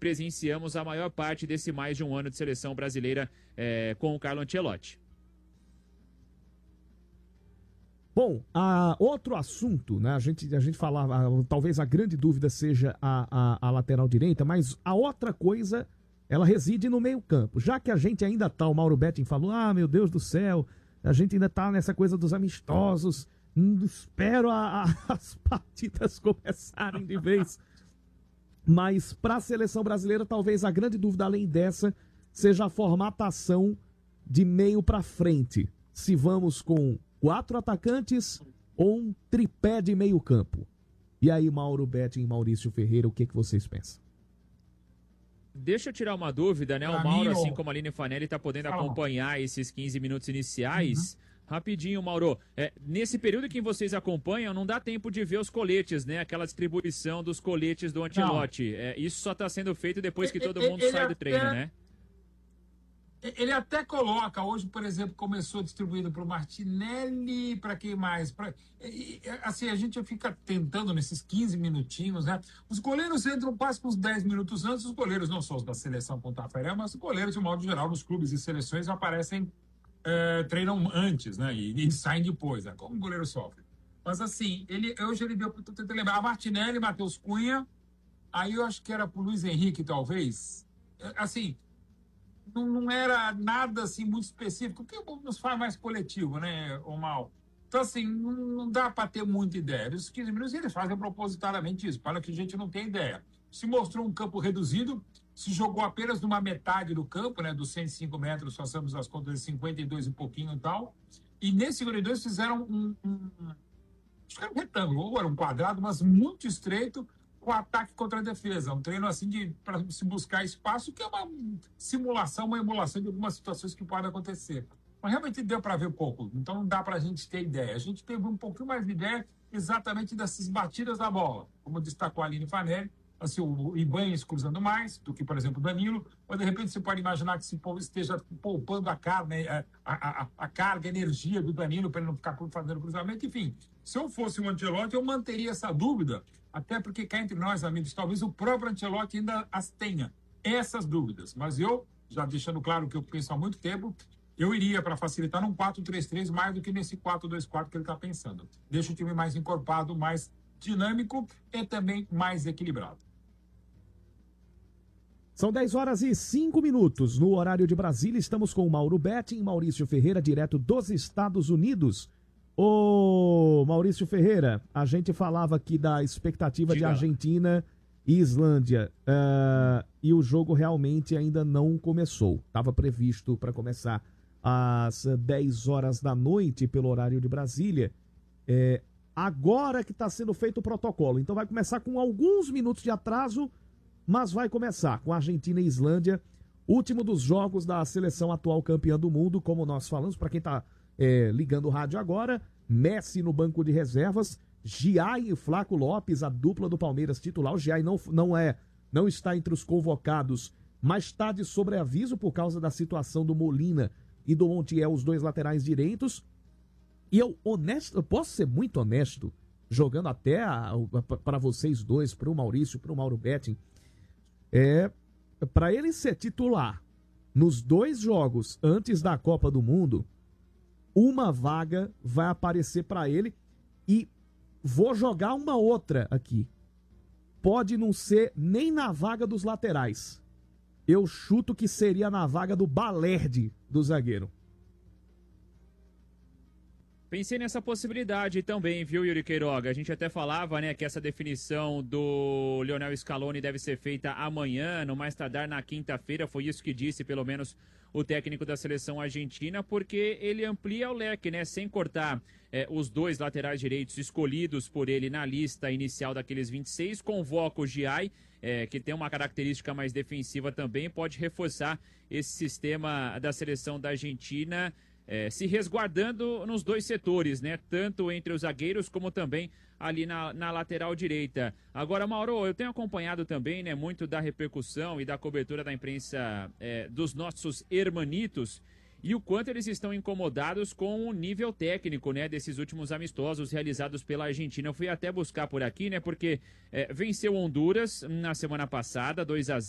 presenciamos a maior parte desse mais de um ano de seleção brasileira com o Carlo Ancelotti. Bom, outro assunto, né? A gente falava, talvez a grande dúvida seja a lateral direita, mas a outra coisa, ela reside no meio-campo. Já que a gente ainda tá, o Mauro Betting falou, meu Deus do céu, a gente ainda tá nessa coisa dos amistosos, espero as partidas começarem de vez. Mas para a seleção brasileira, talvez a grande dúvida, além dessa, seja a formatação de meio para frente. Se vamos com 4 atacantes ou um tripé de meio campo. E aí, Mauro Betting e Maurício Ferreira, o que vocês pensam? Deixa eu tirar uma dúvida, né? O Mauro, assim como a Aline Fanelli, está podendo acompanhar esses 15 minutos iniciais. Rapidinho, Mauro. Nesse período que vocês acompanham, não dá tempo de ver os coletes, né? Aquela distribuição dos coletes do Ancelotti. Isso só está sendo feito depois que todo mundo sai do treino, né? Ele até coloca, hoje, por exemplo, começou distribuído para o Martinelli, para quem mais? Assim, a gente fica tentando nesses 15 minutinhos, né? Os goleiros entram quase com uns 10 minutos antes, os goleiros não só os da seleção com o Tafarel, mas os goleiros, de modo geral, nos clubes e seleções aparecem, treinam antes, né? E saem depois, né? Como o goleiro sofre. Mas assim, hoje ele deu, tô tentando lembrar, a Martinelli, Matheus Cunha, aí eu acho que era pro Luiz Henrique, talvez. Assim, não era nada assim muito específico, que nos faz mais coletivo, né, o Mal? Então, assim, não dá para ter muita ideia. Os 15 minutos eles fazem propositadamente isso, para que a gente não tenha ideia. Se mostrou um campo reduzido, se jogou apenas numa metade do campo, né, dos 105 metros, façamos as contas de 52 e pouquinho e tal. E nesse 52 fizeram acho que era um retângulo, ou era um quadrado, mas muito estreito, com ataque contra a defesa. Um treino assim para se buscar espaço, que é uma simulação, uma emulação de algumas situações que podem acontecer. Mas realmente deu para ver pouco, então não dá para a gente ter ideia. A gente teve um pouquinho mais de ideia exatamente dessas batidas da bola, como destacou a Aline Fanelli, assim, o Ibanez cruzando mais do que, por exemplo, o Danilo, mas de repente você pode imaginar que se esteja poupando a carga, a carga, a energia do Danilo para ele não ficar fazendo cruzamento. Enfim, se eu fosse o Ancelotti, eu manteria essa dúvida, até porque cá entre nós, amigos, talvez o próprio Ancelotti ainda as tenha, essas dúvidas. Mas eu, já deixando claro o que eu penso há muito tempo, eu iria para facilitar num 4-3-3 mais do que nesse 4-2-4 que ele está pensando. Deixa o time mais encorpado, mais dinâmico e também mais equilibrado. São 10h05 no horário de Brasília. Estamos com o Mauro Betting e Maurício Ferreira, direto dos Estados Unidos. Ô Maurício Ferreira, a gente falava aqui da expectativa de Argentina e Islândia, e o jogo realmente ainda não começou. Estava previsto para começar às 10 horas da noite pelo horário de Brasília. Agora que está sendo feito o protocolo, então vai começar com alguns minutos de atraso, mas vai começar com Argentina e Islândia, último dos jogos da seleção atual campeã do mundo, como nós falamos, para quem está ligando o rádio agora, Messi no banco de reservas, Giai e Flaco Lopes, a dupla do Palmeiras titular. O Giai não está entre os convocados, mas está de sobreaviso por causa da situação do Molina e do Montiel, os dois laterais direitos. E eu posso ser muito honesto, jogando até para vocês dois, para o Maurício, para o Mauro Betting, para ele ser titular nos 2 jogos antes da Copa do Mundo, uma vaga vai aparecer para ele, e vou jogar uma outra aqui. Pode não ser nem na vaga dos laterais. Eu chuto que seria na vaga do Balerdi, do zagueiro. Pensei nessa possibilidade também, viu, Yuri Queiroga? A gente até falava, né, que essa definição do Lionel Scaloni deve ser feita amanhã, no mais tardar na quinta-feira. Foi isso que disse, pelo menos, o técnico da seleção argentina, porque ele amplia o leque, né, sem cortar os 2 laterais direitos escolhidos por ele na lista inicial daqueles 26, convoca o Giai, que tem uma característica mais defensiva também, pode reforçar esse sistema da seleção da Argentina, se resguardando nos 2 setores, né? Tanto entre os zagueiros como também ali na lateral direita. Agora, Mauro, eu tenho acompanhado também, né, muito da repercussão e da cobertura da imprensa dos nossos hermanitos, e o quanto eles estão incomodados com o nível técnico, né, desses últimos amistosos realizados pela Argentina. Eu fui até buscar por aqui, né, porque venceu Honduras na semana passada, 2-0.